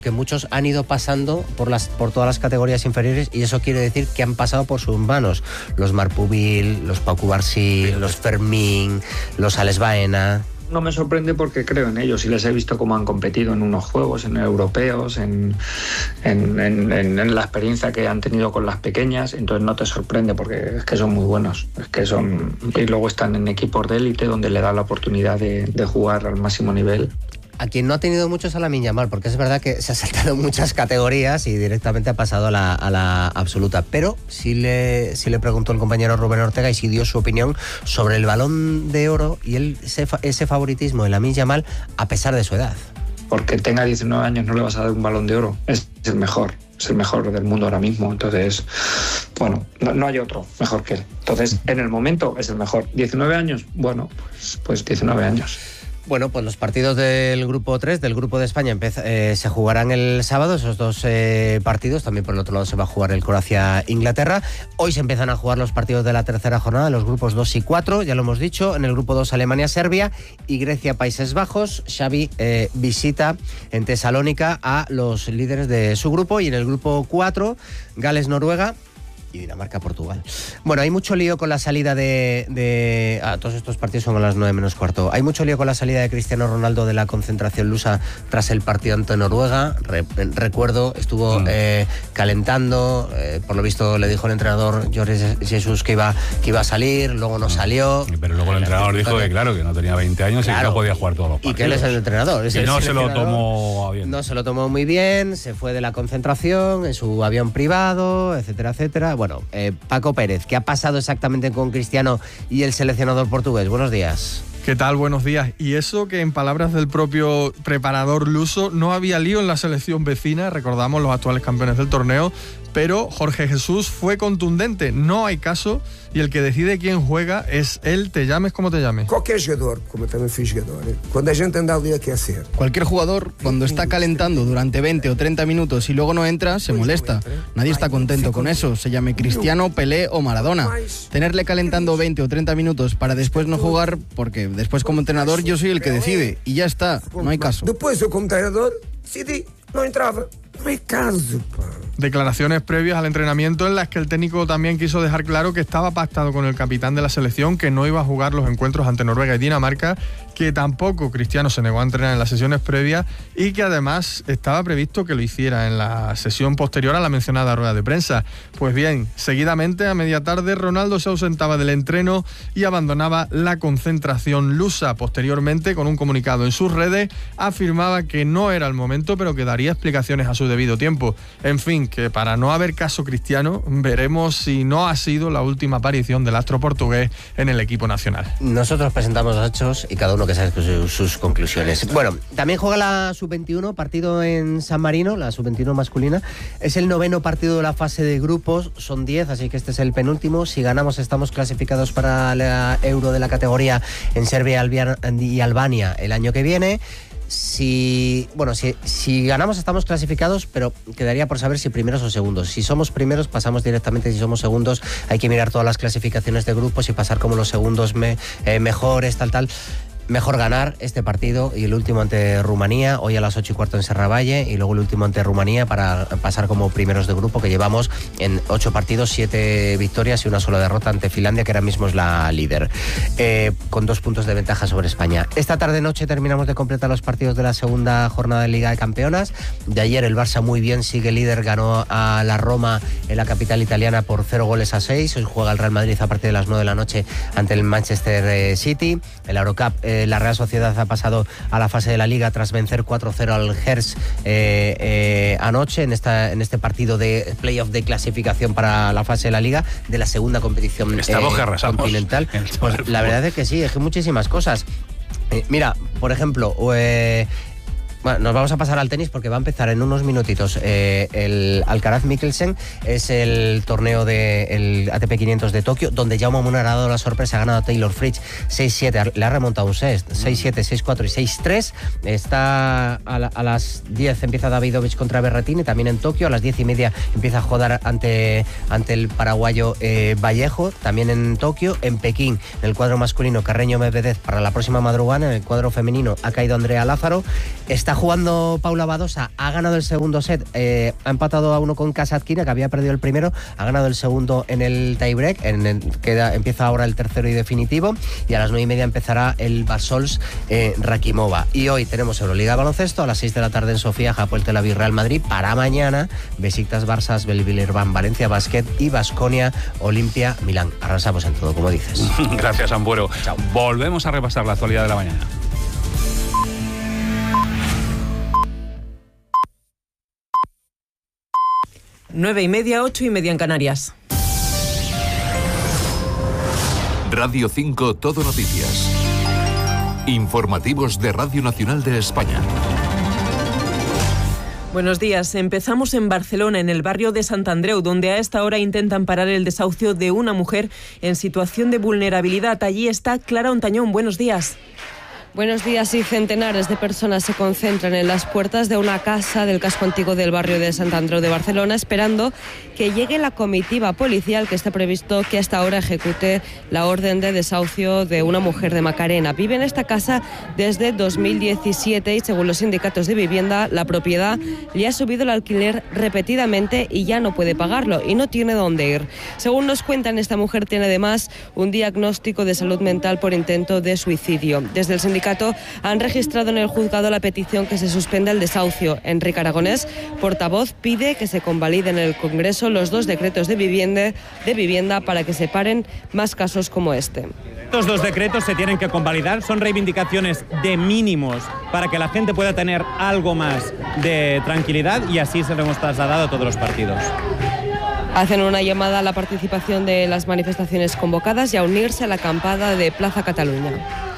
que muchos han ido pasando por todas las categorías inferiores, y eso quiere decir que han pasado por sus manos. Los Marpubil, los Pau Cubarsí, los Fermín, los Alex Baena. No me sorprende porque creo en ellos y les he visto cómo han competido en unos juegos, en europeos, en la experiencia que han tenido con las pequeñas. Entonces no te sorprende porque es que son muy buenos. Y luego están en equipos de élite donde le da la oportunidad de jugar al máximo nivel. A quien no ha tenido mucho es a Lamine Yamal, porque es verdad que se ha saltado muchas categorías y directamente ha pasado a la absoluta. Pero sí le preguntó el compañero Rubén Ortega y sí dio su opinión sobre el Balón de Oro y ese favoritismo de Lamine Yamal a pesar de su edad. Porque tenga 19 años no le vas a dar un Balón de Oro. Es el mejor del mundo ahora mismo. Entonces, bueno, no hay otro mejor que él. Entonces, en el momento es el mejor. 19 años, bueno, pues 19 años. Bueno, pues los partidos del grupo 3, del grupo de España, se jugarán el sábado, esos dos partidos. También por el otro lado se va a jugar el Croacia-Inglaterra. Hoy se empiezan a jugar los partidos de la tercera jornada, los grupos 2 y 4, ya lo hemos dicho. En el grupo 2 Alemania-Serbia y Grecia-Países Bajos. Xavi visita en Tesalónica a los líderes de su grupo. Y en el grupo 4, Gales-Noruega y Dinamarca-Portugal. Bueno, hay mucho lío con la salida todos estos partidos son a las 9 menos cuarto. Hay mucho lío con la salida de Cristiano Ronaldo de la concentración lusa tras el partido ante Noruega. Recuerdo, estuvo calentando, por lo visto le dijo el entrenador Jorge Jesus que iba a salir, luego no salió. Pero luego el entrenador dijo que claro, que no tenía 20 años y que no podía jugar todos los partidos. Y que él es el entrenador. Que no se lo tomó bien. No se lo tomó muy bien, se fue de la concentración en su avión privado, etcétera, etcétera. Bueno, Paco Pérez, ¿qué ha pasado exactamente con Cristiano y el seleccionador portugués? Buenos días. ¿Qué tal? Buenos días. Y eso que en palabras del propio preparador luso no había lío en la selección vecina, recordamos los actuales campeones del torneo, pero Jorge Jesús fue contundente, no hay caso y el que decide quién juega es él, te llames como te llames. Cualquier jugador, como también fui jugador, cuando la gente anda al día que hacer. Cualquier jugador, cuando está calentando durante 20 o 30 minutos y luego no entra, se molesta. Nadie está contento con eso, se llame Cristiano, Pelé o Maradona. Tenerle calentando 20 o 30 minutos para después no jugar, porque después como entrenador yo soy el que decide y ya está, no hay caso. Después yo como entrenador decidí, no entraba. No hay caso, pa. Declaraciones previas al entrenamiento en las que el técnico también quiso dejar claro que estaba pactado con el capitán de la selección que no iba a jugar los encuentros ante Noruega y Dinamarca, que tampoco Cristiano se negó a entrenar en las sesiones previas y que además estaba previsto que lo hiciera en la sesión posterior a la mencionada rueda de prensa. Pues bien, seguidamente a media tarde Ronaldo se ausentaba del entreno y abandonaba la concentración lusa. Posteriormente, con un comunicado en sus redes, afirmaba que no era el momento, pero que daría explicaciones a su debido tiempo. En fin, que para no haber caso Cristiano, veremos si no ha sido la última aparición del astro portugués en el equipo nacional. Nosotros presentamos los hechos y cada uno que saque sus conclusiones. Bueno, también juega la Sub-21, partido en San Marino, la Sub-21 masculina. Es el 9º partido de la fase de grupos, son 10, así que este es el penúltimo. Si ganamos estamos clasificados para la Euro de la categoría en Serbia y Albania el año que viene. Si ganamos estamos clasificados, pero quedaría por saber si primeros o segundos. Si somos primeros pasamos directamente, si somos segundos hay que mirar todas las clasificaciones de grupos y pasar como los segundos mejores, tal. Mejor ganar este partido y el último ante Rumanía, hoy a las 8:15 en Serravalle, y luego el último ante Rumanía para pasar como primeros de grupo, que llevamos en 8 partidos, 7 victorias y una sola derrota ante Finlandia, que ahora mismo es la líder, con 2 puntos de ventaja sobre España. Esta tarde-noche terminamos de completar los partidos de la segunda jornada de Liga de Campeonas. De ayer el Barça muy bien, sigue líder, ganó a la Roma en la capital italiana por 0-6. Hoy juega el Real Madrid a partir de las 9 de la noche ante el Manchester City. El Eurocup, la Real Sociedad ha pasado a la fase de la Liga tras vencer 4-0 al Hertz anoche en este partido de playoff de clasificación para la fase de la Liga de la segunda competición continental. Pues la verdad es que sí, es que muchísimas cosas. Mira, por ejemplo, bueno, nos vamos a pasar al tenis porque va a empezar en unos minutitos el Alcaraz Mikkelsen. Es el torneo del ATP 500 de Tokio, donde Jaume Munar ha dado la sorpresa, ha ganado a Taylor Fritz 6-7, le ha remontado un set, 6-7, 6-4 y 6-3. Está a las 10 empieza Davidovich contra Berrettini, también en Tokio. A las 10:30 empieza a jugar ante el paraguayo Vallejo, también en Tokio. En Pekín, en el cuadro masculino, Carreño Medvedev para la próxima madrugada. En el cuadro femenino ha caído Andrea Lázaro. Está Está jugando Paula Badosa, ha ganado el segundo set, ha empatado a 1 con Kasatkina, que había perdido el primero, ha ganado el segundo en el tiebreak, empieza ahora el tercero y definitivo, y a las 9:30 empezará el Basols Rakimova. Y hoy tenemos Euroliga Baloncesto, a las 6 de la tarde en Sofía, Hapoel Tel Aviv Real Madrid. Para mañana, Besiktas Barça, Belvilirban Valencia Basket y Baskonia Olimpia Milán. Arrasamos en todo, como dices. Gracias, Ambuero. Chao. Volvemos a repasar la actualidad de la mañana. 9:30, 8:30 en Canarias. Radio 5 Todo Noticias. Informativos de Radio Nacional de España. Buenos días. Empezamos en Barcelona, en el barrio de Sant Andreu, donde a esta hora intentan parar el desahucio de una mujer en situación de vulnerabilidad. Allí está Clara Ontañón. Buenos días. Buenos días. Y centenares de personas se concentran en las puertas de una casa del casco antiguo del barrio de Sant Andreu de Barcelona, esperando que llegue la comitiva policial que está previsto que hasta ahora ejecute la orden de desahucio de una mujer de Macarena. Vive en esta casa desde 2017 y, según los sindicatos de vivienda, la propiedad le ha subido el alquiler repetidamente y ya no puede pagarlo y no tiene dónde ir. Según nos cuentan, esta mujer tiene además un diagnóstico de salud mental por intento de suicidio. Desde el sindicato han registrado en el juzgado la petición que se suspenda el desahucio. Enrique Aragonés, portavoz, pide que se convaliden en el Congreso los 2 decretos de vivienda para que se paren más casos como este. Estos 2 decretos se tienen que convalidar, son reivindicaciones de mínimos para que la gente pueda tener algo más de tranquilidad, y así se lo hemos trasladado a todos los partidos. Hacen una llamada a la participación de las manifestaciones convocadas y a unirse a la acampada de Plaza Cataluña.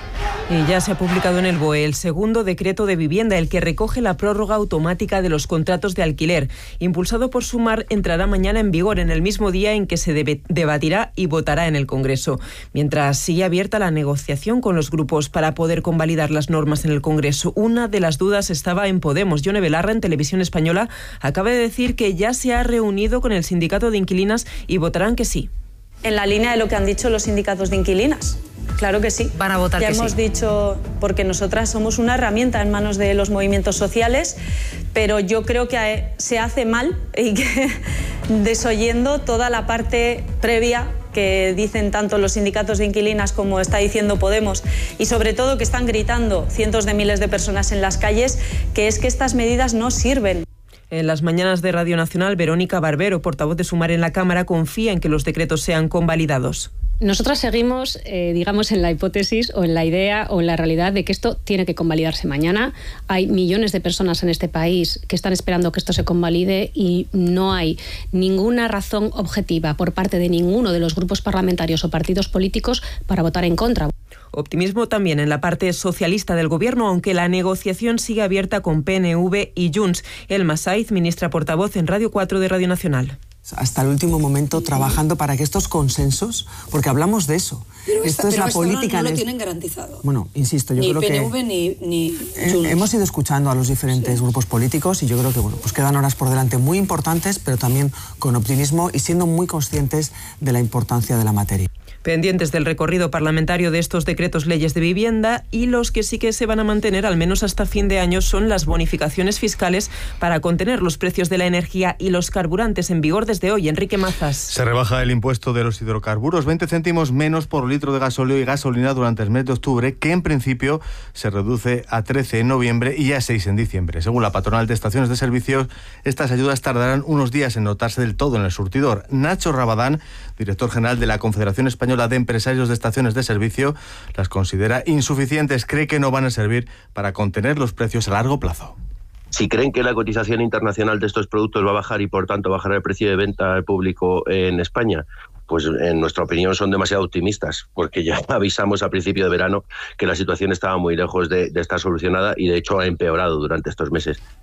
Y ya se ha publicado en el BOE el segundo decreto de vivienda, el que recoge la prórroga automática de los contratos de alquiler. Impulsado por Sumar, entrará mañana en vigor, en el mismo día en que se debatirá y votará en el Congreso. Mientras sigue abierta la negociación con los grupos para poder convalidar las normas en el Congreso. Una de las dudas estaba en Podemos. Yone Belarra, en Televisión Española, acaba de decir que ya se ha reunido con el sindicato de inquilinas y votarán que sí. En la línea de lo que han dicho los sindicatos de inquilinas. Claro que sí. Van a votar ya que hemos sí. Dicho, porque nosotras somos una herramienta en manos de los movimientos sociales, pero yo creo que se hace mal y que desoyendo toda la parte previa que dicen tanto los sindicatos de inquilinas como está diciendo Podemos, y sobre todo que están gritando cientos de miles de personas en las calles, que es que estas medidas no sirven. En las mañanas de Radio Nacional, Verónica Barbero, portavoz de Sumar en la Cámara, confía en que los decretos sean convalidados. Nosotras seguimos, digamos, en la hipótesis o en la idea o en la realidad de que esto tiene que convalidarse mañana. Hay millones de personas en este país que están esperando que esto se convalide y no hay ninguna razón objetiva por parte de ninguno de los grupos parlamentarios o partidos políticos para votar en contra. Optimismo también en la parte socialista del Gobierno, aunque la negociación sigue abierta con PNV y Junts. Elma Saiz, ministra portavoz en Radio 4 de Radio Nacional. Hasta el último momento trabajando para que estos consensos, porque hablamos de eso. Esto es la política. No lo tienen garantizado. Bueno, insisto, yo creo que ni PNV ni Junts. Hemos ido escuchando a los diferentes grupos políticos y yo creo que pues quedan horas por delante muy importantes, pero también con optimismo y siendo muy conscientes de la importancia de la materia. Pendientes del recorrido parlamentario de estos decretos leyes de vivienda, y los que sí que se van a mantener al menos hasta fin de año son las bonificaciones fiscales para contener los precios de la energía y los carburantes, en vigor desde hoy. Enrique Mazas. Se rebaja el impuesto de los hidrocarburos, 20 céntimos menos por litro de gasóleo y gasolina durante el mes de octubre, que en principio se reduce a 13 en noviembre y a 6 en diciembre. Según la patronal de estaciones de servicios, estas ayudas tardarán unos días en notarse del todo en el surtidor. Nacho Rabadán, director general de la Confederación Española de Empresarios de Estaciones de Servicio, las considera insuficientes. Cree que no van a servir para contener los precios a largo plazo. Si creen que la cotización internacional de estos productos va a bajar y por tanto bajará el precio de venta al público en España, pues en nuestra opinión son demasiado optimistas, porque ya avisamos a principio de verano que la situación estaba muy lejos de estar solucionada y de hecho ha empeorado durante estos meses.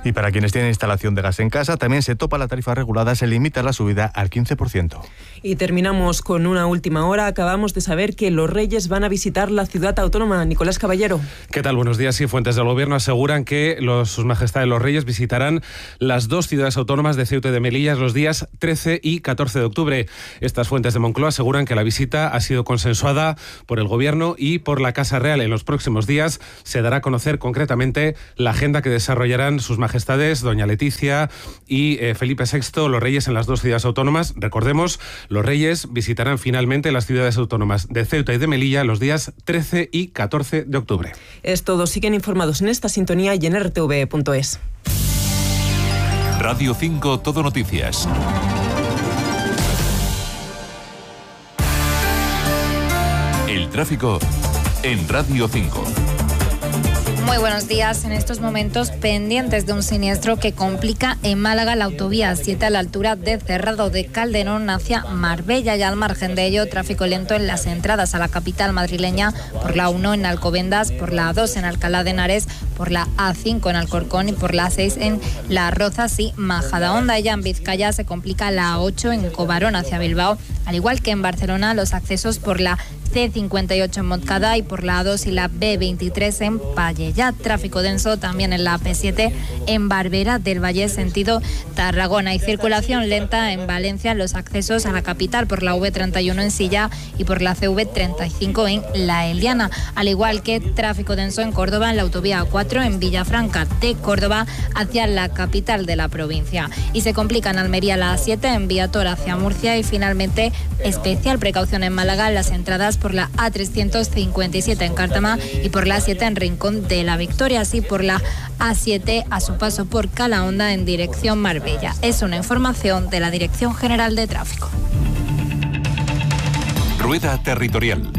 Y para quienes tienen instalación de gas en casa, también se topa la tarifa regulada, se limita la subida al 15%. Y terminamos con una última hora. Acabamos de saber que los Reyes van a visitar la ciudad autónoma. Nicolás Caballero. ¿Qué tal? Buenos días. Sí, fuentes del Gobierno aseguran que Sus Majestades los Reyes visitarán las dos ciudades autónomas de Ceuta y de Melilla los días 13 y 14 de octubre. Estas fuentes de Moncloa aseguran que la visita ha sido consensuada por el Gobierno y por la Casa Real. En los próximos días se dará a conocer concretamente la agenda que desarrollarán Sus Majestades, doña Leticia y Felipe VI, los Reyes en las dos ciudades autónomas. Recordemos, los Reyes visitarán finalmente las ciudades autónomas de Ceuta y de Melilla los días 13 y 14 de octubre. Es todo. Siguen informados en esta sintonía y en rtv.es. Radio 5 Todo Noticias. El tráfico en Radio 5. Muy buenos días. En estos momentos pendientes de un siniestro que complica en Málaga la autovía 7 a la altura de Cerrado de Calderón hacia Marbella, y al margen de ello tráfico lento en las entradas a la capital madrileña por la 1 en Alcobendas, por la 2 en Alcalá de Henares, por la A5 en Alcorcón y por la 6 en Las Rozas y Majadahonda. Ya en Vizcaya se complica la 8 en Cobarón hacia Bilbao, al igual que en Barcelona los accesos por la C58 en Montcada y por la A2 y la B23 en Pallejà. Tráfico denso también en la P7 en Barbera del Valle sentido Tarragona, y circulación lenta en Valencia en los accesos a la capital por la V31 en Silla y por la CV35 en La Eliana, al igual que tráfico denso en Córdoba en la autovía A4 en Villafranca de Córdoba hacia la capital de la provincia, y se complica en Almería la A7 en Viator hacia Murcia, y finalmente especial precaución en Málaga en las entradas por la A357 en Cártama y por la A7 en Rincón de la Victoria, así por la A7 a su paso por Calahonda en dirección Marbella. Es una información de la Dirección General de Tráfico. Rueda territorial.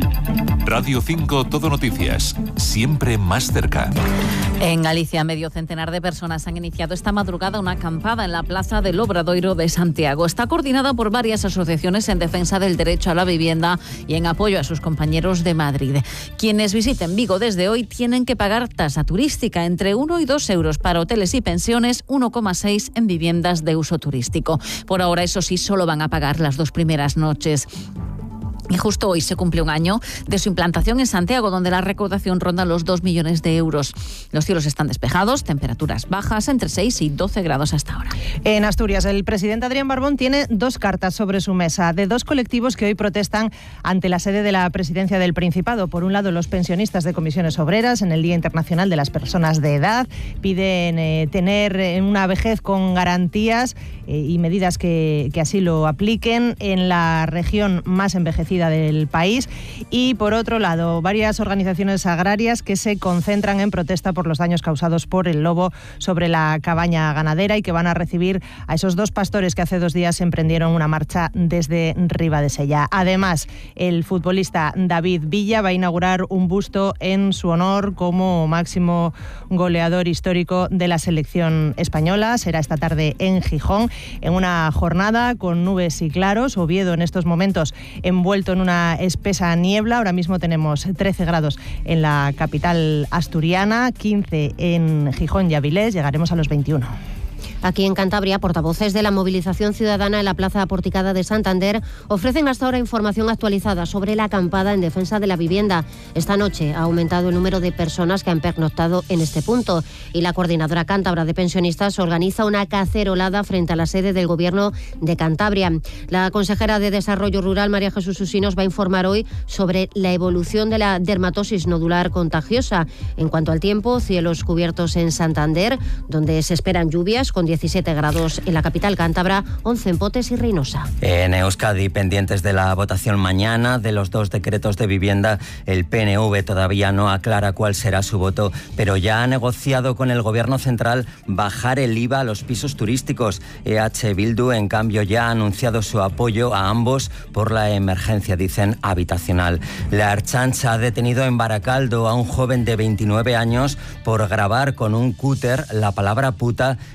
Radio 5 Todo Noticias, siempre más cerca. En Galicia, medio centenar de personas han iniciado esta madrugada una acampada en la Plaza del Obradoiro de Santiago. Está coordinada por varias asociaciones en defensa del derecho a la vivienda y en apoyo a sus compañeros de Madrid. Quienes visiten Vigo desde hoy tienen que pagar tasa turística, entre 1 y 2 euros para hoteles y pensiones, 1,6 en viviendas de uso turístico. Por ahora, eso sí, solo van a pagar las 2 primeras noches. Y justo hoy se cumple un año de su implantación en Santiago, donde la recaudación ronda los 2 millones de euros. Los cielos están despejados, temperaturas bajas, entre 6 y 12 grados hasta ahora. En Asturias, el presidente Adrián Barbón tiene 2 cartas sobre su mesa de 2 colectivos que hoy protestan ante la sede de la Presidencia del Principado. Por un lado, los pensionistas de comisiones obreras, en el Día Internacional de las Personas de Edad, piden tener una vejez con garantías y medidas que así lo apliquen en la región más envejecida del país. Y por otro lado, varias organizaciones agrarias que se concentran en protesta por los daños causados por el lobo sobre la cabaña ganadera y que van a recibir a esos 2 pastores que hace 2 días emprendieron una marcha desde Ribadesella. Además, el futbolista David Villa va a inaugurar un busto en su honor como máximo goleador histórico de la selección española. Será esta tarde en Gijón, en una jornada con nubes y claros. Oviedo en estos momentos envuelto en una espesa niebla. Ahora mismo tenemos 13 grados en la capital asturiana, 15 en Gijón y Avilés, llegaremos a los 21. Aquí en Cantabria, portavoces de la movilización ciudadana en la Plaza Porticada de Santander ofrecen hasta ahora información actualizada sobre la acampada en defensa de la vivienda. Esta noche ha aumentado el número de personas que han pernoctado en este punto y la Coordinadora Cántabra de Pensionistas organiza una cacerolada frente a la sede del Gobierno de Cantabria. La consejera de Desarrollo Rural, María Jesús Usinos, va a informar hoy sobre la evolución de la dermatosis nodular contagiosa. En cuanto al tiempo, cielos cubiertos en Santander, donde se esperan lluvias con 17 grados en la capital cántabra, 11 en Potes y Reynosa. En Euskadi, pendientes de la votación mañana de los 2 decretos de vivienda, el PNV todavía no aclara cuál será su voto, pero ya ha negociado con el Gobierno central bajar el IVA a los pisos turísticos. EH Bildu, en cambio, ya ha anunciado su apoyo a ambos por la emergencia, dicen, habitacional. La Ertzaintza ha detenido en Baracaldo a un joven de 29 años por grabar con un cúter la palabra puta en la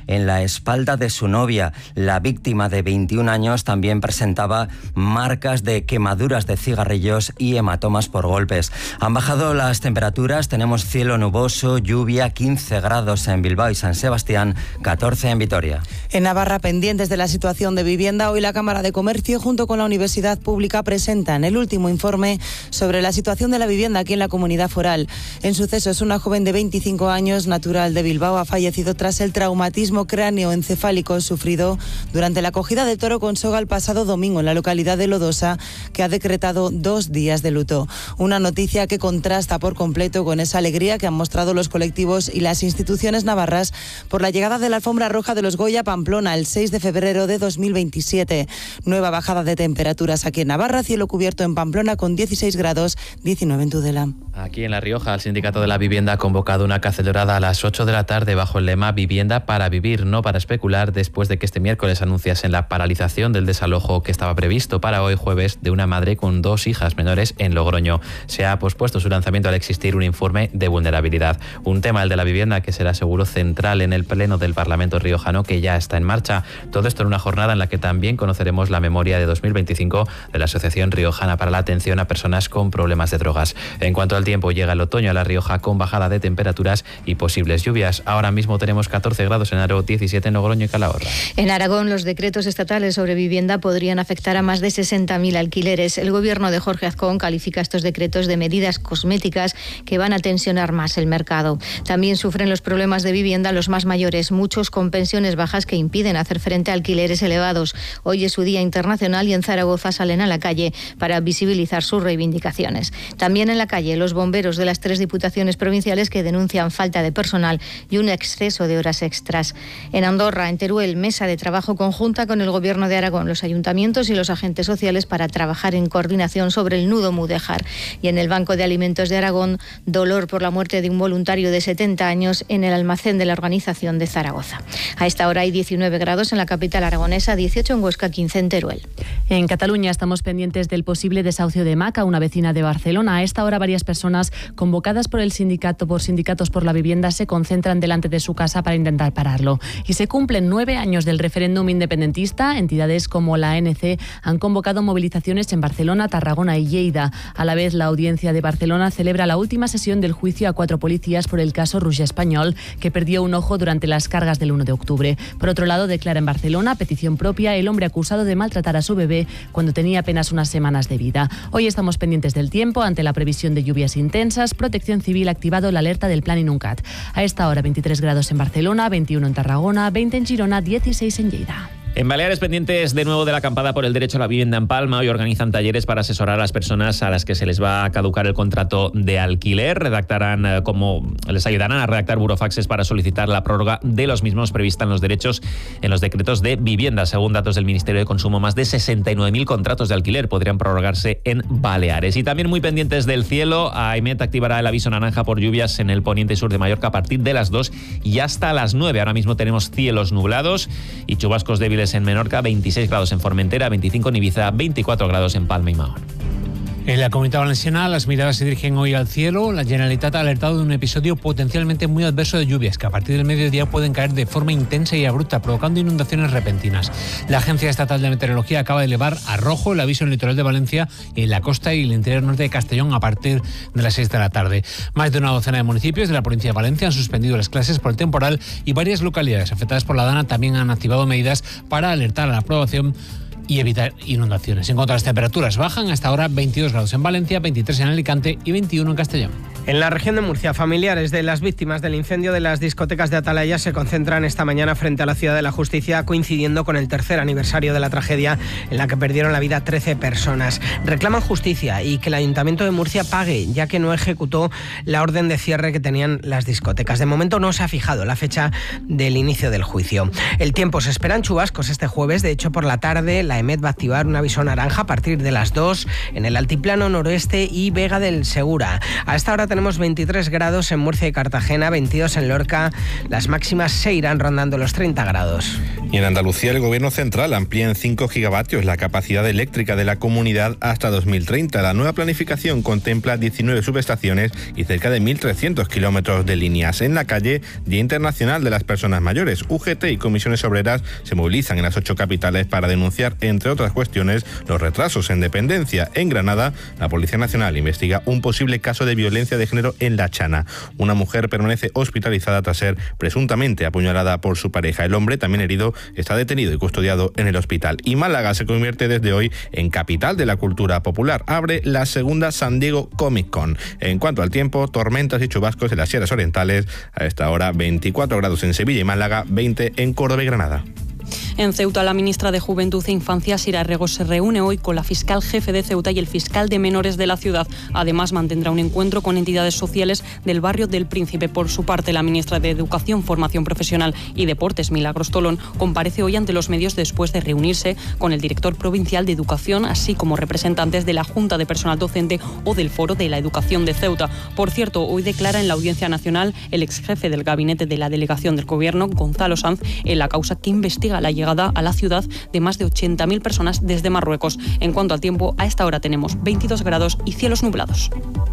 la espalda de su novia. La víctima de 21 años también presentaba marcas de quemaduras de cigarrillos y hematomas por golpes. Han bajado las temperaturas, tenemos cielo nuboso, lluvia, 15 grados en Bilbao y San Sebastián, 14 en Vitoria. En Navarra, pendientes de la situación de vivienda, hoy la Cámara de Comercio junto con la Universidad Pública presentan el último informe sobre la situación de la vivienda aquí en la comunidad foral. En sucesos, una joven de 25 años, natural de Bilbao, ha fallecido tras el traumatismo cráneoencefálico sufrido durante la cogida de toro con soga el pasado domingo en la localidad de Lodosa, que ha decretado 2 días de luto. Una noticia que contrasta por completo con esa alegría que han mostrado los colectivos y las instituciones navarras por la llegada de la alfombra roja de los Goya a Pamplona el 6 de febrero de 2027. Nueva bajada de temperaturas aquí en Navarra, cielo cubierto en Pamplona con 16 grados, 19 en Tudela. Aquí en La Rioja, el Sindicato de la Vivienda ha convocado una cacerolada a las 8 de la tarde bajo el lema Vivienda para vivir, no para especular, después de que este miércoles anunciasen la paralización del desalojo que estaba previsto para hoy jueves de una madre con 2 hijas menores en Logroño. Se ha pospuesto su lanzamiento al existir un informe de vulnerabilidad. Un tema, el de la vivienda, que será seguro central en el Pleno del Parlamento riojano, que ya está en marcha. Todo esto en una jornada en la que también conoceremos la memoria de 2025 de la Asociación Riojana para la Atención a Personas con Problemas de Drogas. En cuanto al tiempo, llega el otoño a La Rioja con bajada de temperaturas y posibles lluvias. Ahora mismo tenemos 14 grados en Aro, 17 en Logroño y Calahorra. En Aragón, los decretos estatales sobre vivienda podrían afectar a más de 60.000 alquileres. El gobierno de Jorge Azcón califica estos decretos de medidas cosméticas que van a tensionar más el mercado. También sufren los problemas de vivienda los más mayores, muchos con pensiones bajas que impiden hacer frente a alquileres elevados. Hoy es su Día Internacional y en Zaragoza salen a la calle para visibilizar sus reivindicaciones. También en la calle, los bomberos de las 3 diputaciones provinciales que denuncian falta de personal y un exceso de horas extras. En Andorra, en Teruel, mesa de trabajo conjunta con el Gobierno de Aragón, los ayuntamientos y los agentes sociales para trabajar en coordinación sobre el nudo Mudéjar. Y en el Banco de Alimentos de Aragón, dolor por la muerte de un voluntario de 70 años en el almacén de la organización de Zaragoza. A esta hora hay 19 grados en la capital aragonesa, 18 en Huesca, 15 en Teruel. En Cataluña estamos pendientes del posible desahucio de Maca, una vecina de Barcelona. A esta hora varias personas convocadas por sindicatos por la vivienda se concentran delante de su casa para intentar pararlo. Y se cumplen 9 años del referéndum independentista. Entidades como la ANC han convocado movilizaciones en Barcelona, Tarragona y Lleida. A la vez, la Audiencia de Barcelona celebra la última sesión del juicio a 4 policías por el caso Roger Espanyol, que perdió un ojo durante las cargas del 1 de octubre. Por otro lado, declara en Barcelona, petición propia, el hombre acusado de maltratar a su bebé cuando tenía apenas unas semanas de vida. Hoy estamos pendientes del tiempo ante la previsión de lluvias intensas. Protección Civil ha activado la alerta del Plan Inuncat. A esta hora 23 grados en Barcelona, 21 en Tarragona, 20 en Girona, 16 en Lleida. En Baleares, pendientes de nuevo de la acampada por el derecho a la vivienda en Palma, hoy organizan talleres para asesorar a las personas a las que se les va a caducar el contrato de alquiler. Les ayudarán a redactar burofaxes para solicitar la prórroga de los mismos prevista en los derechos en los decretos de vivienda. Según datos del Ministerio de Consumo, más de 69.000 contratos de alquiler podrían prorrogarse en Baleares. Y también muy pendientes del cielo, AEMET activará el aviso naranja por lluvias en el poniente y sur de Mallorca a partir de las 2 y hasta las 9. Ahora mismo tenemos cielos nublados y chubascos débiles en Menorca, 26 grados en Formentera, 25 en Ibiza, 24 grados en Palma y Mahón. En la Comunidad Valenciana las miradas se dirigen hoy al cielo. La Generalitat ha alertado de un episodio potencialmente muy adverso de lluvias que a partir del mediodía pueden caer de forma intensa y abrupta, provocando inundaciones repentinas. La Agencia Estatal de Meteorología acaba de elevar a rojo el aviso en el litoral de Valencia, en la costa y el interior norte de Castellón a partir de las 6 de la tarde. Más de una docena de municipios de la provincia de Valencia han suspendido las clases por el temporal y varias localidades afectadas por la dana también han activado medidas para alertar a la población y evitar inundaciones. En cuanto a las temperaturas, bajan hasta ahora 22 grados en Valencia, 23 en Alicante y 21 en Castellón. En la región de Murcia, familiares de las víctimas del incendio de las discotecas de Atalaya se concentran esta mañana frente a la Ciudad de la Justicia, coincidiendo con el tercer aniversario de la tragedia en la que perdieron la vida 13 personas. Reclaman justicia y que el Ayuntamiento de Murcia pague, ya que no ejecutó la orden de cierre que tenían las discotecas. De momento no se ha fijado la fecha del inicio del juicio. El tiempo, se esperan chubascos este jueves. De hecho, por la tarde la EMET va a activar un aviso naranja a partir de las 2 en el Altiplano Noroeste y Vega del Segura. A esta hora tenemos 23 grados en Murcia y Cartagena, 22 en Lorca. Las máximas se irán rondando los 30 grados. Y en Andalucía el Gobierno central amplía en 5 gigavatios la capacidad eléctrica de la comunidad hasta 2030. La nueva planificación contempla 19 subestaciones y cerca de 1.300 kilómetros de líneas. En la calle, Día Internacional de las Personas Mayores. UGT y comisiones obreras se movilizan en las 8 capitales para denunciar, entre otras cuestiones, los retrasos en dependencia. En Granada, la Policía Nacional investiga un posible caso de violencia de género en La Chana. Una mujer permanece hospitalizada tras ser presuntamente apuñalada por su pareja. El hombre, también herido, está detenido y custodiado en el hospital. Y Málaga se convierte desde hoy en capital de la cultura popular. Abre la segunda San Diego Comic Con. En cuanto al tiempo, tormentas y chubascos en las sierras orientales. A esta hora 24 grados en Sevilla y Málaga, 20 en Córdoba y Granada. En Ceuta, la ministra de Juventud e Infancia, Sira Rego, se reúne hoy con la fiscal jefe de Ceuta y el fiscal de menores de la ciudad. Además, mantendrá un encuentro con entidades sociales del barrio del Príncipe. Por su parte, la ministra de Educación, Formación Profesional y Deportes, Milagros Tolón, comparece hoy ante los medios después de reunirse con el director provincial de Educación, así como representantes de la Junta de Personal Docente o del Foro de la Educación de Ceuta. Por cierto, hoy declara en la Audiencia Nacional el exjefe del gabinete de la delegación del Gobierno, Gonzalo Sanz, en la causa que investiga la llegada a la ciudad de más de 80.000 personas desde Marruecos. En cuanto al tiempo, a esta hora tenemos 22 grados y cielos nublados.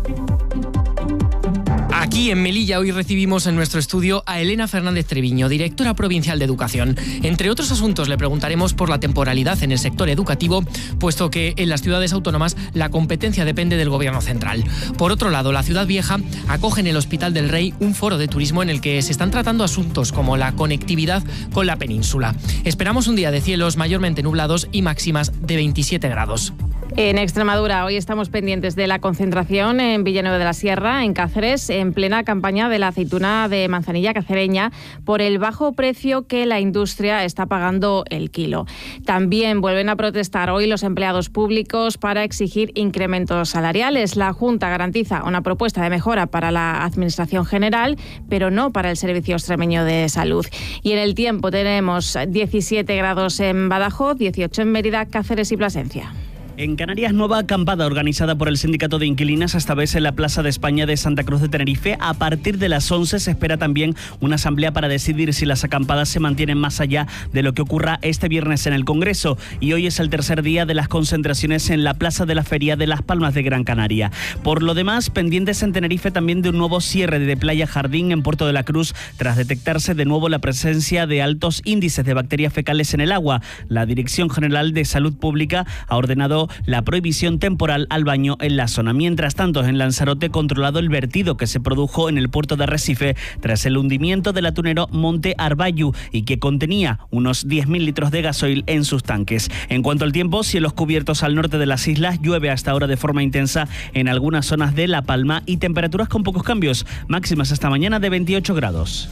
Aquí en Melilla hoy recibimos en nuestro estudio a Elena Fernández Treviño, directora provincial de Educación. Entre otros asuntos le preguntaremos por la temporalidad en el sector educativo, puesto que en las ciudades autónomas la competencia depende del Gobierno central. Por otro lado, la Ciudad Vieja acoge en el Hospital del Rey un foro de turismo en el que se están tratando asuntos como la conectividad con la península. Esperamos un día de cielos mayormente nublados y máximas de 27 grados. En Extremadura, hoy estamos pendientes de la concentración en Villanueva de la Sierra, en Cáceres, en plena campaña de la aceituna de manzanilla cacereña, por el bajo precio que la industria está pagando el kilo. También vuelven a protestar hoy los empleados públicos para exigir incrementos salariales. La Junta garantiza una propuesta de mejora para la Administración General, pero no para el Servicio Extremeño de Salud. Y en el tiempo tenemos 17 grados en Badajoz, 18 en Mérida, Cáceres y Plasencia. En Canarias, nueva acampada organizada por el Sindicato de Inquilinas, esta vez en la Plaza de España de Santa Cruz de Tenerife. A partir de las 11 se espera también una asamblea para decidir si las acampadas se mantienen más allá de lo que ocurra este viernes en el Congreso. Y hoy es el tercer día de las concentraciones en la Plaza de la Feria de Las Palmas de Gran Canaria. Por lo demás, pendientes en Tenerife también de un nuevo cierre de Playa Jardín en Puerto de la Cruz, tras detectarse de nuevo la presencia de altos índices de bacterias fecales en el agua. La Dirección General de Salud Pública ha ordenado la prohibición temporal al baño en la zona. Mientras tanto, en Lanzarote, controlado el vertido que se produjo en el puerto de Arrecife tras el hundimiento del atunero Monte Arbayu y que contenía unos 10.000 litros de gasoil en sus tanques. En cuanto al tiempo, cielos cubiertos al norte de las islas, llueve hasta ahora de forma intensa en algunas zonas de La Palma y temperaturas con pocos cambios, máximas hasta mañana de 28 grados.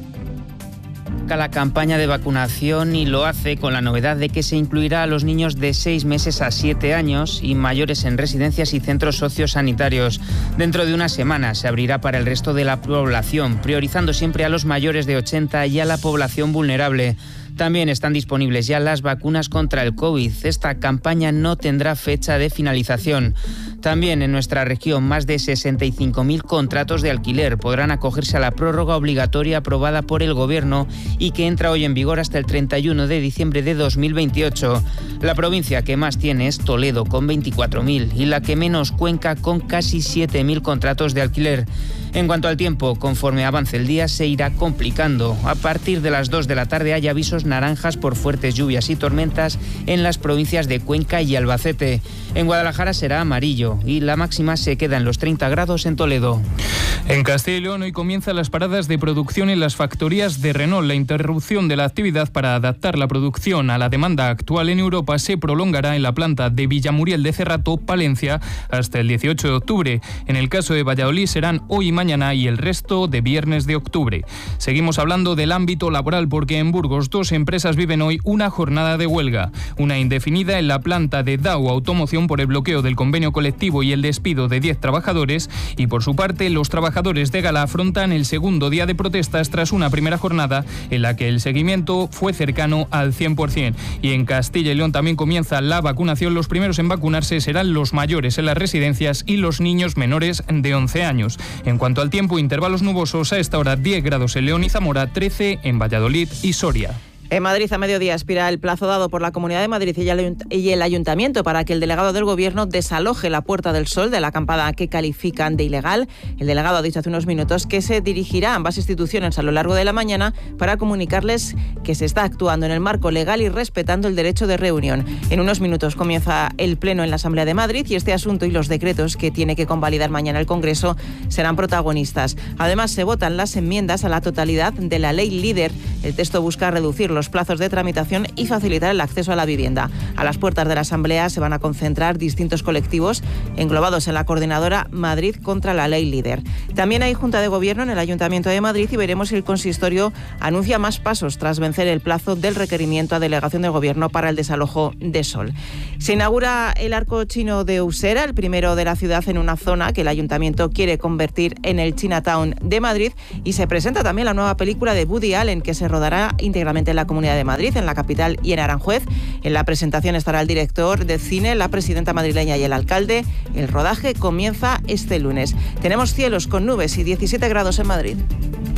La campaña de vacunación y lo hace con la novedad de que se incluirá a los niños de 6 meses a 7 años y mayores en residencias y centros sociosanitarios. Dentro de una semana se abrirá para el resto de la población, priorizando siempre a los mayores de 80 y a la población vulnerable. También están disponibles ya las vacunas contra el COVID. Esta campaña no tendrá fecha de finalización. También en nuestra región, más de 65.000 contratos de alquiler podrán acogerse a la prórroga obligatoria aprobada por el Gobierno y que entra hoy en vigor hasta el 31 de diciembre de 2028. La provincia que más tiene es Toledo, con 24.000, y la que menos, Cuenca, con casi 7.000 contratos de alquiler. En cuanto al tiempo, conforme avance el día se irá complicando. A partir de las 2 de la tarde hay avisos naranjas por fuertes lluvias y tormentas en las provincias de Cuenca y Albacete. En Guadalajara será amarillo y la máxima se queda en los 30 grados en Toledo. En Castilla y León hoy comienzan las paradas de producción en las factorías de Renault. La interrupción de la actividad para adaptar la producción a la demanda actual en Europa se prolongará en la planta de Villamuriel de Cerrato, Palencia, hasta el 18 de octubre. En el caso de Valladolid serán hoy y mañana y el resto de viernes de octubre. Seguimos hablando del ámbito laboral porque en Burgos 2 empresas viven hoy una jornada de huelga. Una indefinida en la planta de Dow Automoción por el bloqueo del convenio colectivo colectivo y el despido de 10 trabajadores. Y por su parte, los trabajadores de Gala afrontan el segundo día de protestas tras una primera jornada en la que el seguimiento fue cercano al 100%. Y en Castilla y León también comienza la vacunación. Los primeros en vacunarse serán los mayores en las residencias y los niños menores de 11 años. En cuanto al tiempo, intervalos nubosos a esta hora, 10 grados en León y Zamora, 13 en Valladolid y Soria. En Madrid, a mediodía, expira el plazo dado por la Comunidad de Madrid y el Ayuntamiento para que el delegado del Gobierno desaloje la Puerta del Sol de la acampada que califican de ilegal. El delegado ha dicho hace unos minutos que se dirigirá a ambas instituciones a lo largo de la mañana para comunicarles que se está actuando en el marco legal y respetando el derecho de reunión. En unos minutos comienza el Pleno en la Asamblea de Madrid y este asunto y los decretos que tiene que convalidar mañana el Congreso serán protagonistas. Además, se votan las enmiendas a la totalidad de la Ley Líder. El texto busca reducir los plazos de tramitación y facilitar el acceso a la vivienda. A las puertas de la Asamblea se van a concentrar distintos colectivos englobados en la coordinadora Madrid contra la Ley Líder. También hay Junta de Gobierno en el Ayuntamiento de Madrid y veremos si el consistorio anuncia más pasos tras vencer el plazo del requerimiento a delegación del Gobierno para el desalojo de Sol. Se inaugura el arco chino de Usera, el primero de la ciudad en una zona que el Ayuntamiento quiere convertir en el Chinatown de Madrid, y se presenta también la nueva película de Woody Allen que se rodará íntegramente en la Comunidad de Madrid, en la capital y en Aranjuez. En la presentación estará el director de cine, la presidenta madrileña y el alcalde. El rodaje comienza este lunes. Tenemos cielos con nubes y 17 grados en Madrid.